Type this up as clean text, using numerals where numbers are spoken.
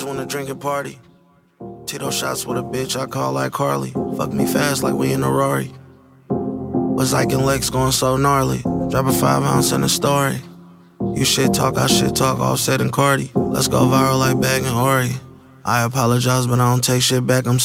just wanna drink and party. Tito shots with a bitch I call like Carly. Fuck me fast like we in a Rari. Was like in Lex going so gnarly. Drop a 5 ounce in the story. You shit talk, I shit talk, Offset and Cardi. Let's go viral like Bag and Ori. I apologize, but I don't take shit back, I'm